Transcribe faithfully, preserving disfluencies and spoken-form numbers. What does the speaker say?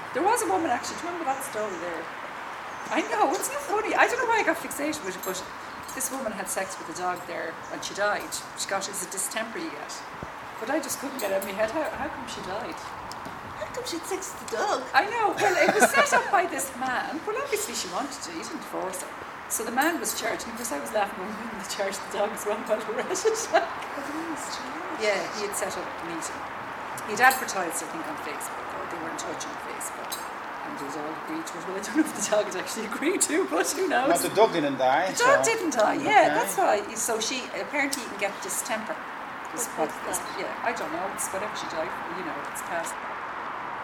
There was a woman actually, do you remember that story there? I know, it's not funny. I don't know why I got fixated with it, but this woman had sex with a dog there and she died. She got it as a distemper yet. But I just couldn't get it in my head. How, how come she died? How come she had sex with the dog? I know, well, it was set up by this man. Well, obviously she wanted to, he didn't force her. So the man was charged, and of course I was laughing when he was charged the dog as well while we're at it. Yeah, he had set up the meeting. He'd advertised, I think, on Facebook, or they were in touch on Facebook. And it was all agreed to it. Well, I don't know if the dog had actually agreed to, but who knows? Not the dog didn't die. The dog so. didn't die, yeah, okay. That's why. So she, apparently you can get distemper. What's that? Yeah, I don't know, it's whatever she died for, you know, it's past.